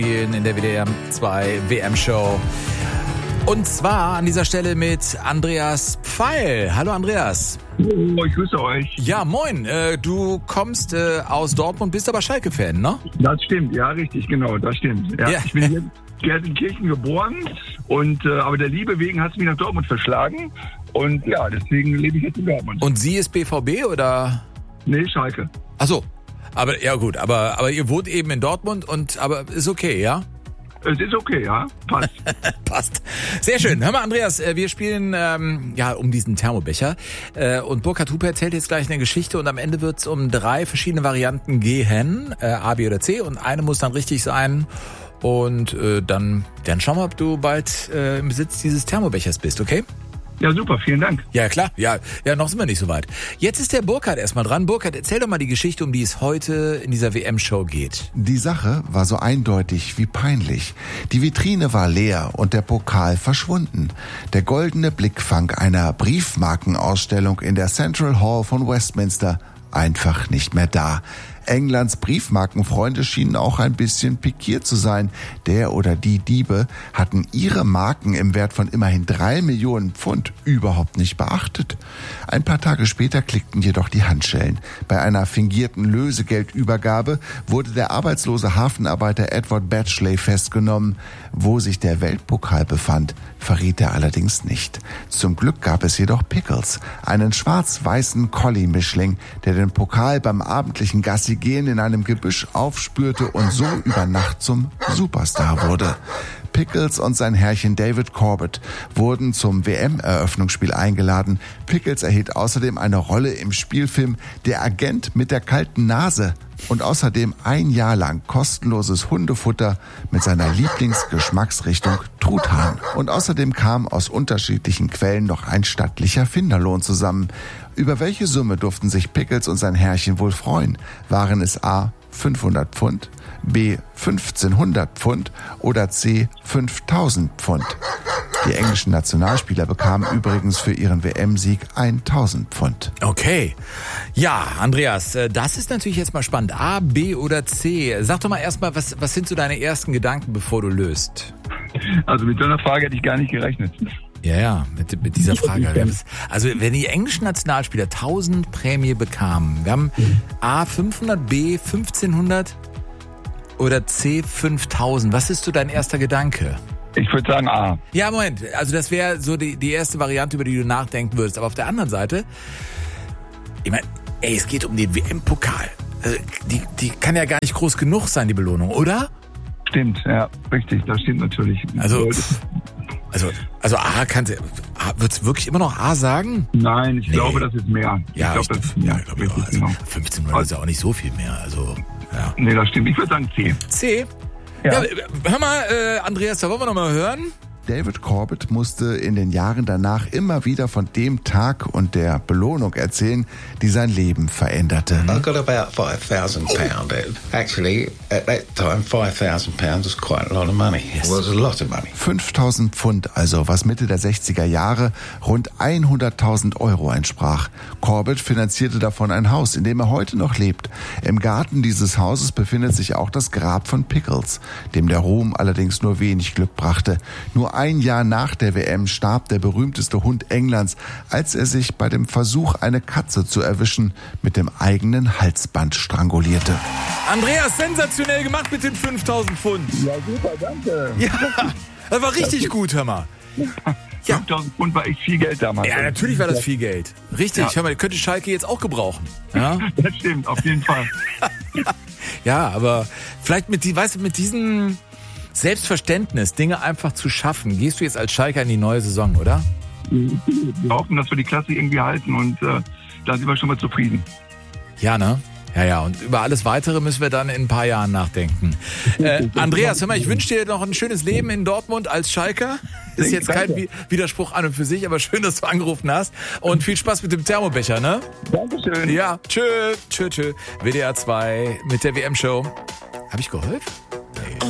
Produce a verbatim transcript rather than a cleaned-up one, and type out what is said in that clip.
in der W D R zwei W M-Show. Und zwar an dieser Stelle mit Andreas Pfeil. Hallo Andreas. Oh, ich grüße euch. Ja, moin. Äh, du kommst äh, aus Dortmund, bist aber Schalke-Fan, ne? Das stimmt, ja, richtig, genau, das stimmt. Ja, Ja. Ich bin in Gelsenkirchen geboren, und äh, aber der Liebe wegen hat es mich nach Dortmund verschlagen. Und ja, deswegen lebe ich jetzt in Dortmund. Und sie ist B V B oder? Nee, Schalke. Ach so. Aber ja gut, aber aber ihr wohnt eben in Dortmund und aber ist okay, ja? Es ist okay, ja, passt. Passt. Sehr schön. Hör mal, Andreas, wir spielen ähm, ja um diesen Thermobecher. Äh, und Burkhard Hupe erzählt jetzt gleich eine Geschichte und am Ende wird es um drei verschiedene Varianten gehen. Äh, A, B oder C. Und eine muss dann richtig sein. Und äh, dann, dann schauen wir, ob du bald äh, im Besitz dieses Thermobechers bist, okay? Ja, super, vielen Dank. Ja, klar. Ja, ja, noch sind wir nicht so weit. Jetzt ist der Burkhard erstmal dran. Burkhard, erzähl doch mal die Geschichte, um die es heute in dieser W M-Show geht. Die Sache war so eindeutig wie peinlich. Die Vitrine war leer und der Pokal verschwunden. Der goldene Blickfang einer Briefmarkenausstellung in der Central Hall von Westminster einfach nicht mehr da. Englands Briefmarkenfreunde schienen auch ein bisschen pikiert zu sein. Der oder die Diebe hatten ihre Marken im Wert von immerhin drei Millionen Pfund überhaupt nicht beachtet. Ein paar Tage später klickten jedoch die Handschellen. Bei einer fingierten Lösegeldübergabe wurde der arbeitslose Hafenarbeiter Edward Batchley festgenommen. Wo sich der Weltpokal befand, verriet er allerdings nicht. Zum Glück gab es jedoch Pickles, einen schwarz-weißen Collie-Mischling, der den Pokal beim abendlichen Gassigehen in einem Gebüsch aufspürte und so über Nacht zum Superstar wurde. Pickles und sein Herrchen David Corbett wurden zum W M-Eröffnungsspiel eingeladen. Pickles erhielt außerdem eine Rolle im Spielfilm Der Agent mit der kalten Nase und außerdem ein Jahr lang kostenloses Hundefutter mit seiner Lieblingsgeschmacksrichtung Truthahn. Und außerdem kam aus unterschiedlichen Quellen noch ein stattlicher Finderlohn zusammen. Über welche Summe durften sich Pickles und sein Herrchen wohl freuen? Waren es A. fünfhundert Pfund, B. fünfzehnhundert Pfund oder C. fünftausend Pfund? Die englischen Nationalspieler bekamen übrigens für ihren W M-Sieg tausend Pfund. Okay. Ja, Andreas, äh, das ist natürlich jetzt mal spannend. A, B oder C? Sag doch mal erstmal, was, was sind so deine ersten Gedanken, bevor du löst? Also mit so einer Frage hätte ich gar nicht gerechnet. Ja, ja, mit, mit dieser Frage. Also wenn die englischen Nationalspieler tausend Prämie bekamen, wir haben A fünfhundert, B fünfzehnhundert oder C fünftausend. Was ist so dein erster Gedanke? Ich würde sagen A. Ja, Moment. Also das wäre so die, die erste Variante, über die du nachdenken würdest. Aber auf der anderen Seite, ich meine, ey, es geht um den W M-Pokal. Also die, die kann ja gar nicht groß genug sein, die Belohnung, oder? Stimmt, ja, richtig, das stimmt natürlich. Also, also, also A kannst du, würdest du wirklich immer noch A sagen? Nein, ich Nee. glaube, das ist mehr. Ich Ja, glaube, ich, das ist ja, mehr. ich glaube, ja, Richtig, also genau. fünfzehnhundert ist ja auch nicht so viel mehr. Also, ja. Nee, das stimmt. Ich würde sagen C. C. Ja. Ja, hör mal, äh, Andreas, da wollen wir noch mal hören. David Corbett musste in den Jahren danach immer wieder von dem Tag und der Belohnung erzählen, die sein Leben veränderte. I got about five thousand pound. Actually, at that time, five thousand pounds was quite a lot of money. It was a lot of money. fünftausend Pfund, also was Mitte der sechziger Jahre rund hunderttausend Euro entsprach. Corbett finanzierte davon ein Haus, in dem er heute noch lebt. Im Garten dieses Hauses befindet sich auch das Grab von Pickles, dem der Ruhm allerdings nur wenig Glück brachte. Nur ein Jahr nach der W M starb der berühmteste Hund Englands, als er sich bei dem Versuch, eine Katze zu erwischen, mit dem eigenen Halsband strangulierte. Andreas, sensationell gemacht mit den fünftausend Pfund. Ja, super, danke. Ja, das war richtig gut, hör mal. Ja. fünftausend Pfund war echt viel Geld damals. Ja, natürlich war das viel Geld. Richtig, Ja. hör mal, könnte Schalke jetzt auch gebrauchen. Ja, Das stimmt, auf jeden Fall. ja, aber vielleicht mit die, weißt du, mit diesem Selbstverständnis, Dinge einfach zu schaffen, gehst du jetzt als Schalker in die neue Saison, oder? Wir hoffen, dass wir die Klasse irgendwie halten, und äh, da sind wir schon mal zufrieden. Ja, ne? Ja, ja, und über alles Weitere müssen wir dann in ein paar Jahren nachdenken. Äh, Andreas, hör mal, ich wünsche dir noch ein schönes Leben in Dortmund als Schalker. Ist jetzt kein Wi- Widerspruch an und für sich, aber schön, dass du angerufen hast. Und viel Spaß mit dem Thermobecher, ne? Dankeschön. Ja, tschö, tschö, tschö. W D R zwei mit der W M-Show. Hab ich geholfen?